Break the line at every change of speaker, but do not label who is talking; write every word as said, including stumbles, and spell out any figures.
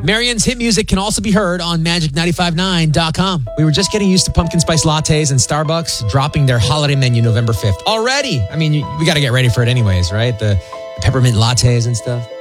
Marianne's hit music can also be heard on magic nine five nine dot com. We were just getting used to pumpkin spice lattes and Starbucks dropping their holiday menu November fifth. Already! I mean, we got to get ready for it anyways, right? The peppermint lattes and stuff.